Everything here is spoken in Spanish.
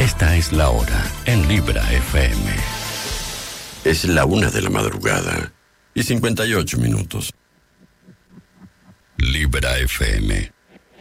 Esta es la hora en Libra FM. Es la 1:58 a.m. Libra FM.